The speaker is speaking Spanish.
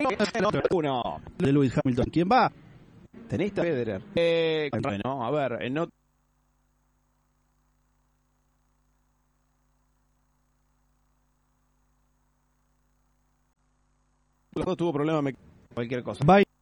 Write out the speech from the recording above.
Uno. De Lewis Hamilton. ¿Quién va? Tenista Federer. Bueno, a ver, no. Los dos tuvo problemas, cualquier cosa. Bye.